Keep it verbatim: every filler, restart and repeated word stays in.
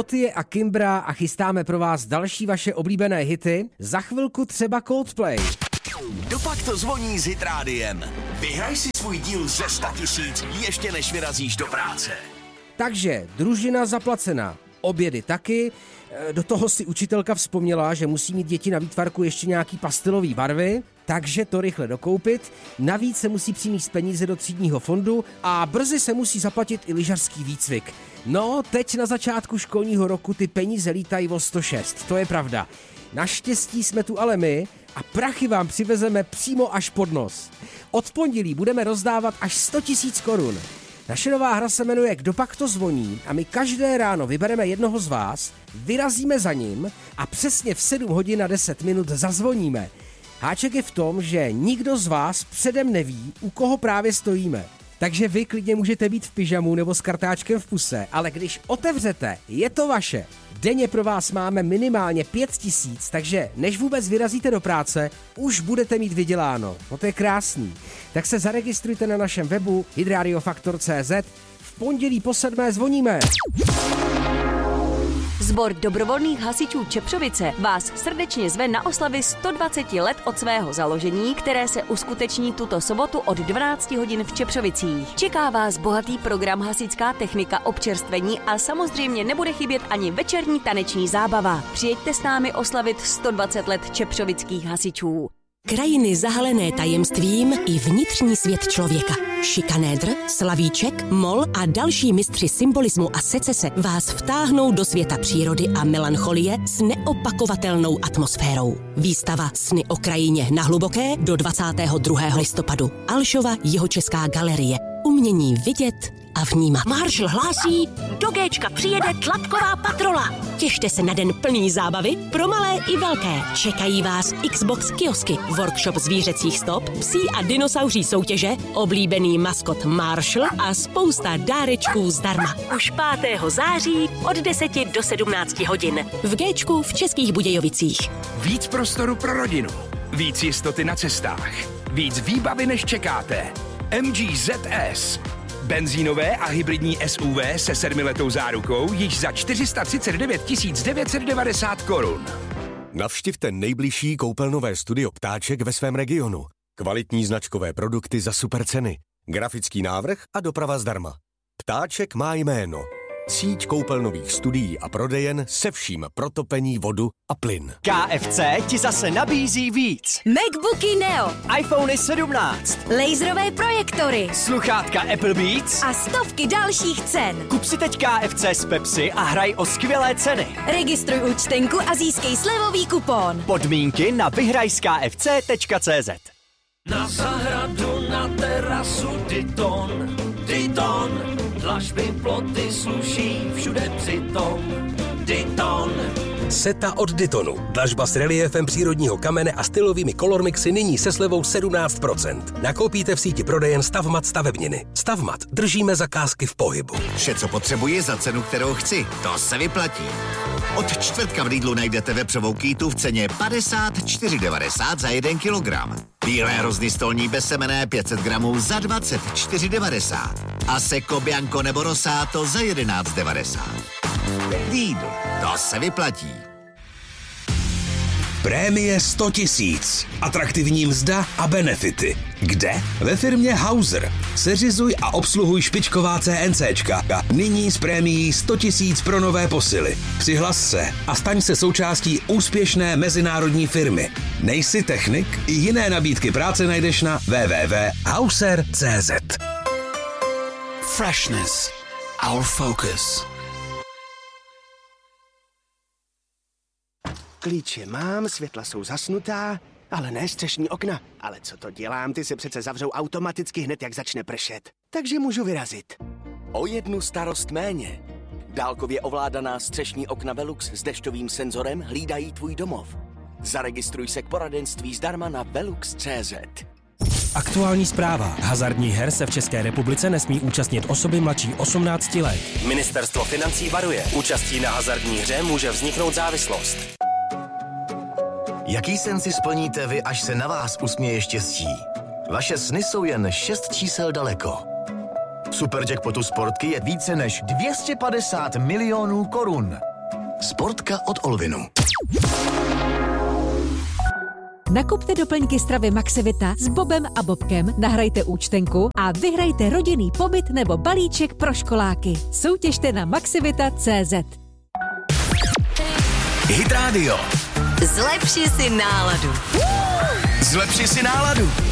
Gotye a Kimbra a chystáme pro vás další vaše oblíbené hity. Za chvilku třeba Coldplay. Dopak to zvoní s Hitrádiem. Vyhraj si svůj díl ze sto tisíc, ještě než vyrazíš do práce. Takže družina zaplacená, obědy taky. Do toho si učitelka vzpomněla, že musí mít děti na výtvarku ještě nějaký pastelový barvy, takže to rychle dokoupit. Navíc se musí přinést peníze do třídního fondu a brzy se musí zaplatit i lyžařský výcvik. No, teď na začátku školního roku ty peníze lítají o sto šest, to je pravda. Naštěstí jsme tu ale my a prachy vám přivezeme přímo až pod nos. Od pondělí budeme rozdávat až sto tisíc korun. Naše nová hra se jmenuje Kdo pak to zvoní a my každé ráno vybereme jednoho z vás, vyrazíme za ním a přesně v sedm hodin a deset minut zazvoníme. Háček je v tom, že nikdo z vás předem neví, u koho právě stojíme. Takže vy klidně můžete být v pyžamu nebo s kartáčkem v puse, ale když otevřete, je to vaše. Denně pro vás máme minimálně pět tisíc, takže než vůbec vyrazíte do práce, už budete mít vyděláno. No to je krásný. Tak se zaregistrujte na našem webu hydradiofaktor tečka cé zet. V pondělí po sedmé zvoníme. Sbor dobrovolných hasičů Čepřovice vás srdečně zve na oslavy sto dvacet let od svého založení, které se uskuteční tuto sobotu od dvanácti hodin v Čepřovicích. Čeká vás bohatý program, hasičská technika, občerstvení a samozřejmě nebude chybět ani večerní taneční zábava. Přijeďte s námi oslavit sto dvacet let čepřovických hasičů. Krajiny zahalené tajemstvím i vnitřní svět člověka. Šikanédr, slavíček, mol a další mistři symbolismu a secese vás vtáhnou do světa přírody a melancholie s neopakovatelnou atmosférou. Výstava Sny o krajině na Hluboké do dvacátého druhého listopadu. Alšova Jihočeská galerie. Umění vidět a vnímat. Maršal hlásí, do Géčka přijede tlapková patrola. Těšte se na den plný zábavy pro malé i velké. Čekají vás Xbox kiosky, workshop zvířecích stop, psí a dinosauří soutěže, oblíbený maskot Marshall a spousta dárečků zdarma. Už pátého září od deseti do sedmnácti hodin. V Géčku v Českých Budějovicích. Víc prostoru pro rodinu, víc jistoty na cestách, víc výbavy než čekáte. M G Z S. Benzínové a hybridní S U V se sedmiletou zárukou již za čtyři sta třicet devět tisíc devět set devadesát korun. Navštivte nejbližší koupelnové studio Ptáček ve svém regionu. Kvalitní značkové produkty za super ceny, grafický návrh a doprava zdarma. Ptáček má jméno. Síť koupelnových studií a prodejen se vším pro topení, vodu a plyn. K F C ti zase nabízí víc. MacBooky Neo, iPhone sedmnáct, laserové projektory, sluchátka Apple Beats a stovky dalších cen. Kup si teď K F C z Pepsi a hraj o skvělé ceny. Registruj účtenku a získej slevový kupon. Podmínky na vyhraj z K F C tečka cé zet. Na zahradu, na terasu, Dyton, Dyton. Dlažby, ploty, sluší, všude přitom. Dyton. Seta od Dytonu. Dlažba s reliéfem přírodního kamene a stylovými kolormixy nyní se slevou sedmnáct procent. Nakoupíte v síti prodejen Stavmat stavebniny. Stavmat. Držíme zakázky v pohybu. Vše, co potřebuji za cenu, kterou chci. To se vyplatí. Od čtvrtka v Lidlu najdete vepřovou kýtu v ceně padesát čtyři devadesát za jeden kilogram. Bílé hrozny stolní bezsemenné pět set gramů za dvacet čtyři devadesát. A Seco Bianco nebo Rosato za jedenáct devadesát. Lidl, to se vyplatí. Prémie sto tisíc. Atraktivní mzda a benefity. Kde? Ve firmě Hauser. Seřizuj a obsluhuj špičková CNCčka. Nyní s prémií sto tisíc pro nové posily. Přihlas se a staň se součástí úspěšné mezinárodní firmy. Nejsi technik? I jiné nabídky práce najdeš na w w w tečka hauser tečka cé zet. Freshness. Our focus. Klíče mám, světla jsou zasnutá, ale ne střešní okna. Ale co to dělám, ty se přece zavřou automaticky hned, jak začne pršet. Takže můžu vyrazit. O jednu starost méně. Dálkově ovládaná střešní okna Velux s dešťovým senzorem hlídají tvůj domov. Zaregistruj se k poradenství zdarma na velux tečka cé zet. Aktuální zpráva. Hazardních her se v České republice nesmí účastnit osoby mladší osmnácti let. Ministerstvo financí varuje. Účastí na hazardní hře může vzniknout závislost. Jaký sen si splníte vy, až se na vás usměje štěstí? Vaše sny jsou jen šest čísel daleko. V Superjackpotu Sportky je více než dvě stě padesát milionů korun. Sportka od Olvinu. Nakupte doplňky stravy Maxivita s Bobem a Bobkem, nahrajte účtenku a vyhrajte rodinný pobyt nebo balíček pro školáky. Soutěžte na maxivita tečka cé zet. Hit Radio. Zlepši si náladu. Zlepši si náladu.